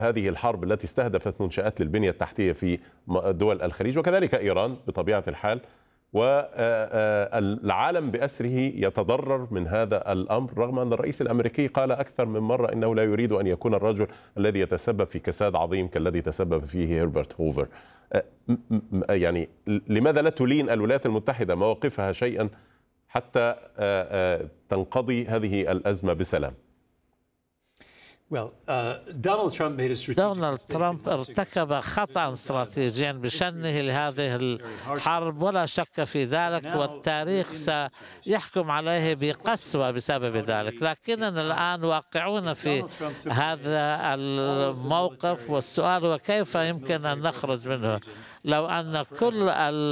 هذه الحرب التي استهدفت منشآت للبنية التحتية في دول الخليج وكذلك إيران بطبيعة الحال، والعالم بأسره يتضرر من هذا الأمر، رغم أن الرئيس الأمريكي قال أكثر من مرة إنه لا يريد أن يكون الرجل الذي يتسبب في كساد عظيم كالذي تسبب فيه هيربرت هوفر. يعني لماذا لا تلين الولايات المتحدة مواقفها شيئا حتى تنقضي هذه الأزمة بسلام؟ دونالد ترامب ارتكب خطأ استراتيجيا بشنه لهذه الحرب ولا شك في ذلك، والتاريخ سيحكم عليه بقسوة بسبب ذلك، لكننا الآن واقعون في هذا الموقف، والسؤال هو كيف يمكن أن نخرج منه. لو أن كل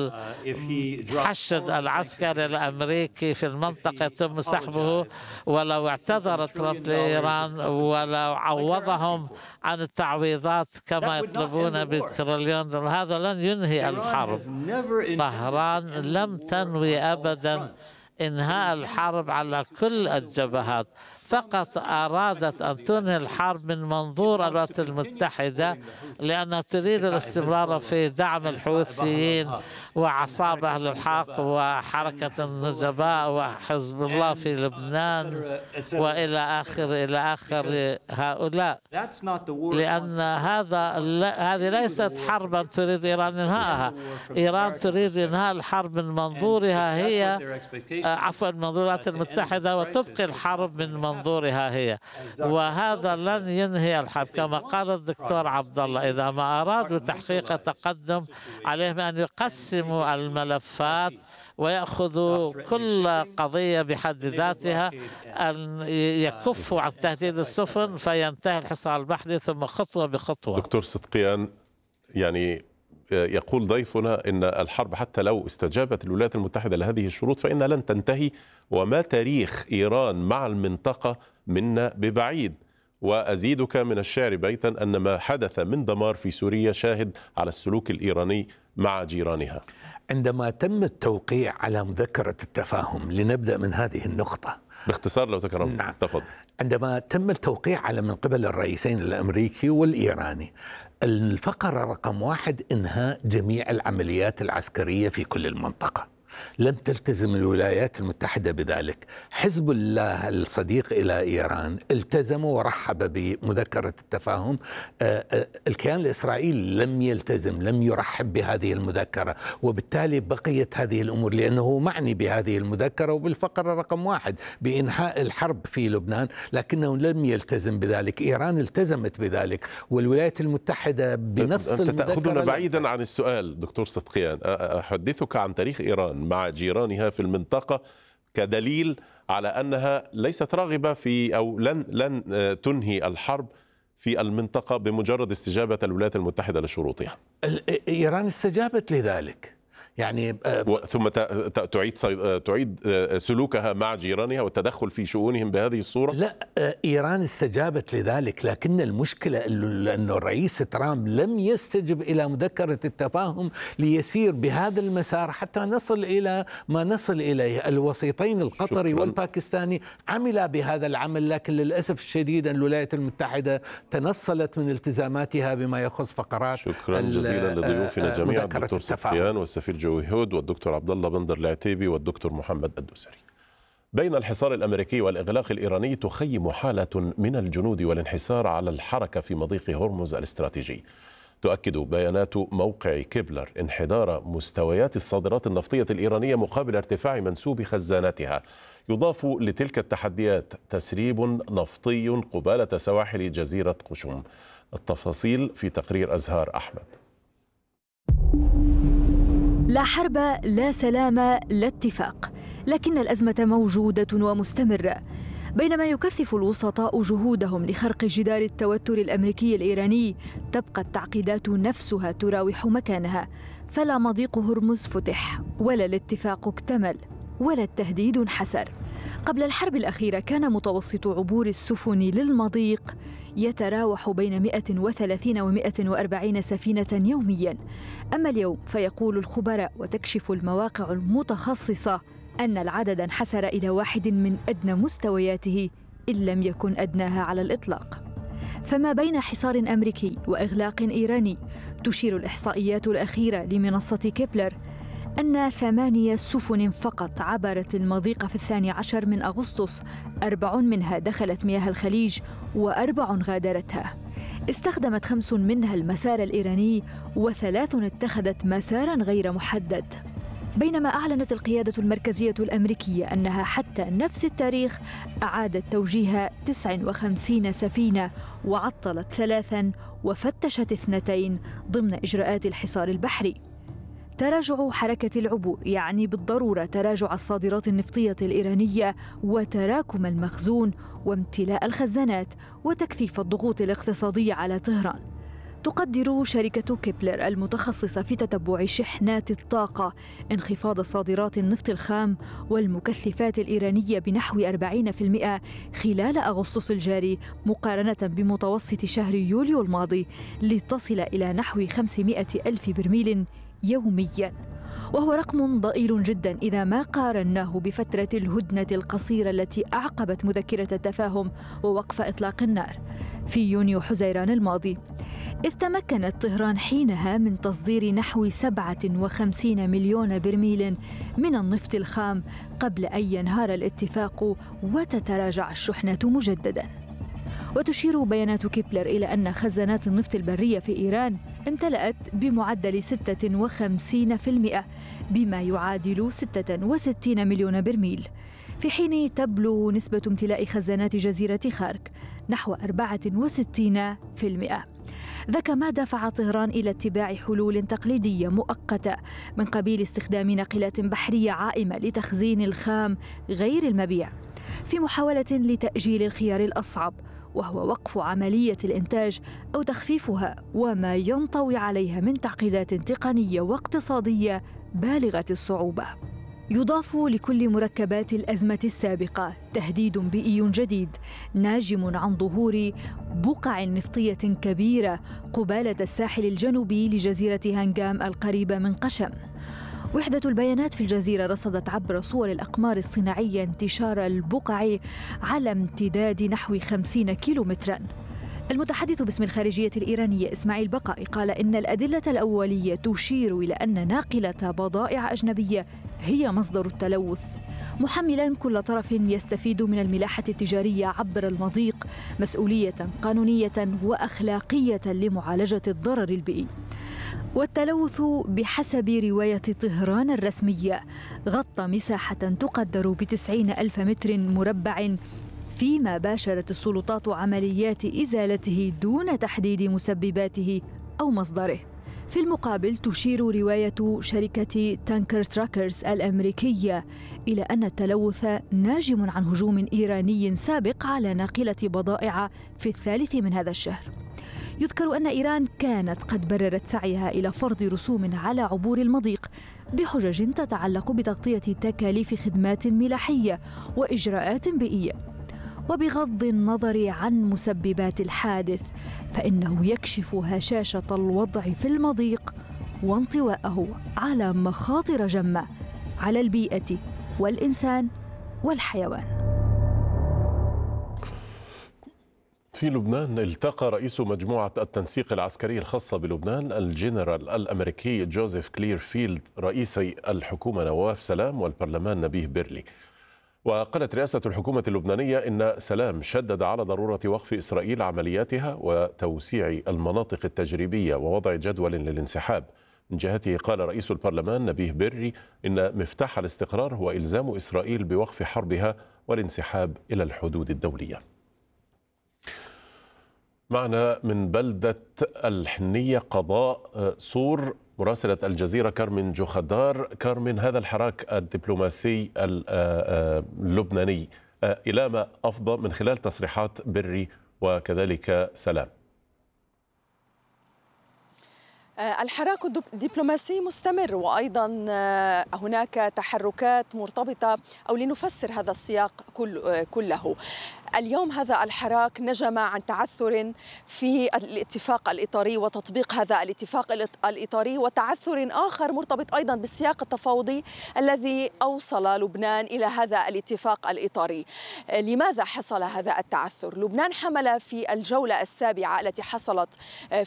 الحشد العسكري الأمريكي في المنطقة يتم سحبه، ولو اعتذر ترامب لإيران ولو عوضهم عن التعويضات كما يطلبون بالتريليون دولار، هذا لن ينهي الحرب. طهران لم تنوي أبدا إنهاء الحرب على كل الجبهات، فقط أرادت أن تنهي الحرب من منظور الولايات المتحدة، لأنها تريد الاستمرار في دعم الحوثيين وعصابة أهل الحق وحركة النجباء وحزب الله في لبنان وإلى آخر هؤلاء، لأن هذه ليست حربا تريد إيران إنهاءها. إيران تريد إنهاء الحرب من منظورها هي، عفوا منظور الولايات المتحدة، وتبقي الحرب من منظورها هي، وهذا لن ينهي الحرب. كما قال الدكتور عبد الله، إذا ما أرادوا تحقيق تقدم عليهم أن يقسموا الملفات ويأخذوا كل قضية بحد ذاتها، أن يكفوا عن تهديد السفن فينتهي الحصار البحري، ثم خطوة بخطوة. دكتور صدقيان، يعني يقول ضيفنا إن الحرب حتى لو استجابت الولايات المتحدة لهذه الشروط فإنها لن تنتهي، وما تاريخ إيران مع المنطقة منا ببعيد. وأزيدك من الشعر بيتا أن ما حدث من دمار في سوريا شاهد على السلوك الإيراني مع جيرانها. عندما تم التوقيع على مذكرة التفاهم، لنبدأ من هذه النقطة باختصار لو تكرم. نعم. تفضل. عندما تم التوقيع على من قبل الرئيسين الأمريكي والإيراني، الفقرة رقم 1 إنهاء جميع العمليات العسكرية في كل المنطقة. لم تلتزم الولايات المتحدة بذلك. حزب الله الصديق إلى إيران التزم ورحب بمذكرة التفاهم. الكيان الإسرائيلي لم يلتزم، لم يرحب بهذه المذكرة، وبالتالي بقيت هذه الأمور لأنه معني بهذه المذكرة وبالفقرة رقم 1 بإنهاء الحرب في لبنان، لكنه لم يلتزم بذلك. إيران التزمت بذلك، والولايات المتحدة بنص أنت المذكرة. تأخذنا بعيدا عن السؤال دكتور صدقيان. أحدثك عن تاريخ إيران مع جيرانها في المنطقة كدليل على أنها ليست راغبة في أو لن تنهي الحرب في المنطقة بمجرد استجابة الولايات المتحدة لشروطها. إيران استجابت لذلك، يعني ثم تعيد سلوكها مع جيرانها والتدخل في شؤونهم بهذه الصورة. لا، إيران استجابت لذلك، لكن المشكلة أنه الرئيس ترامب لم يستجب إلى مذكرة التفاهم ليسير بهذا المسار حتى نصل إلى ما نصل إليه. الوسيطين القطري والباكستاني عملا بهذا العمل، لكن للأسف الشديد الولايات المتحدة تنصلت من التزاماتها بما يخص فقرات. شكرا جزيلا لضيوفنا جميعا، الدكتور صدقيان والسفير جوي هود والدكتور عبد الله بندر العتيبي والدكتور محمد الدوسري. بين الحصار الأمريكي والإغلاق الإيراني تخيم حالة من الجنود والانحسار على الحركة في مضيق هرمز الاستراتيجي. تؤكد بيانات موقع كيبلر انحدار مستويات الصادرات النفطية الإيرانية مقابل ارتفاع منسوب خزاناتها. يضاف لتلك التحديات تسريب نفطي قبالة سواحل جزيرة قشم. التفاصيل في تقرير أزهار أحمد. لا حرب، لا سلام، لا اتفاق، لكن الأزمة موجودة ومستمرة. بينما يكثف الوسطاء جهودهم لخرق جدار التوتر الأمريكي الإيراني، تبقى التعقيدات نفسها تراوح مكانها. فلا مضيق هرمز فتح، ولا الاتفاق اكتمل، ولا التهديد انحسر. قبل الحرب الأخيرة كان متوسط عبور السفن للمضيق يتراوح بين 130 و 140 سفينة يومياً. أما اليوم فيقول الخبراء وتكشف المواقع المتخصصة أن العدد انحسر إلى واحد من أدنى مستوياته إن لم يكن أدناها على الإطلاق. فما بين حصار أمريكي وإغلاق إيراني تشير الإحصائيات الأخيرة لمنصة كيبلر أن 8 سفن فقط عبرت المضيق في 12 من أغسطس، 4 منها دخلت مياه الخليج و4 غادرتها. استخدمت 5 منها المسار الإيراني و3 اتخذت مساراً غير محدد. بينما أعلنت القيادة المركزية الأمريكية أنها حتى نفس التاريخ أعادت توجيه 59 سفينة وعطلت 3 وفتشت 2 ضمن إجراءات الحصار البحري. تراجع حركة العبور يعني بالضرورة تراجع الصادرات النفطية الإيرانية وتراكم المخزون وامتلاء الخزانات وتكثيف الضغوط الاقتصادية على طهران. تقدر شركة كيبلر المتخصصة في تتبع شحنات الطاقة انخفاض صادرات النفط الخام والمكثفات الإيرانية بنحو 40% خلال أغسطس الجاري مقارنة بمتوسط شهر يوليو الماضي، لتصل إلى نحو 500 ألف برميل يومياً، وهو رقم ضئيل جداً إذا ما قارناه بفترة الهدنة القصيرة التي أعقبت مذكرة التفاهم ووقف إطلاق النار في يونيو حزيران الماضي، إذ تمكنت طهران حينها من تصدير نحو 57 مليون برميل من النفط الخام قبل أن ينهار الاتفاق وتتراجع الشحنة مجدداً. وتشير بيانات كيبلر إلى أن خزانات النفط البرية في إيران امتلأت بمعدل 56%، بما يعادل 66 مليون برميل، في حين تبلغ نسبة امتلاء خزانات جزيرة خارك نحو 64%. ذاك ما دفع طهران إلى اتباع حلول تقليدية مؤقتة من قبيل استخدام ناقلات بحرية عائمة لتخزين الخام غير المبيع، في محاولة لتأجيل الخيار الأصعب، وهو وقف عملية الإنتاج أو تخفيفها وما ينطوي عليها من تعقيدات تقنية واقتصادية بالغة الصعوبة. يضاف لكل مركبات الأزمة السابقة تهديد بيئي جديد ناجم عن ظهور بقع نفطية كبيرة قبالة الساحل الجنوبي لجزيرة هنغام القريبة من قشم. وحدة البيانات في الجزيرة رصدت عبر صور الأقمار الصناعية انتشار البقع على امتداد نحو 50 كيلومتراً. المتحدث باسم الخارجية الإيرانية إسماعيل بقائي قال إن الأدلة الأولية تشير إلى أن ناقلة بضائع أجنبية هي مصدر التلوث، محملاً كل طرف يستفيد من الملاحة التجارية عبر المضيق مسؤولية قانونية وأخلاقية لمعالجة الضرر البيئي. والتلوث بحسب رواية طهران الرسمية غطى مساحة تقدر ب90 ألف متر مربع، فيما باشرت السلطات عمليات إزالته دون تحديد مسبباته أو مصدره. في المقابل تشير رواية شركة تانكر تراكرز الأمريكية إلى أن التلوث ناجم عن هجوم إيراني سابق على ناقلة بضائع في 3 من هذا الشهر. يذكر أن إيران كانت قد بررت سعيها إلى فرض رسوم على عبور المضيق بحجج تتعلق بتغطية تكاليف خدمات ملاحية وإجراءات بيئية. وبغض النظر عن مسببات الحادث فإنه يكشف هشاشة الوضع في المضيق وانطواءه على مخاطر جمة على البيئة والإنسان والحيوان. في لبنان التقى رئيس مجموعة التنسيق العسكري الخاصة بلبنان الجنرال الأمريكي جوزيف كليرفيلد رئيسي الحكومة نواف سلام والبرلمان نبيه بيرلي. وقالت رئاسة الحكومة اللبنانية إن سلام شدد على ضرورة وقف إسرائيل عملياتها وتوسيع المناطق التجريبية ووضع جدول للانسحاب. من جهته قال رئيس البرلمان نبيه بيرلي إن مفتاح الاستقرار هو إلزام إسرائيل بوقف حربها والانسحاب إلى الحدود الدولية. معنا من بلدة الحنية قضاء صور مراسلة الجزيرة كارمن جوخدار. كارمن، هذا الحراك الدبلوماسي اللبناني إلى ما أفضى من خلال تصريحات بري وكذلك سلام؟ الحراك الدبلوماسي مستمر، وأيضا هناك تحركات مرتبطة أو لنفسر هذا السياق كله. اليوم هذا الحراك نجم عن تعثر في الاتفاق الإطاري وتطبيق هذا الاتفاق الإطاري، وتعثر آخر مرتبط أيضا بالسياق التفاوضي الذي أوصل لبنان إلى هذا الاتفاق الإطاري. لماذا حصل هذا التعثر؟ لبنان حمل في الجولة السابعة التي حصلت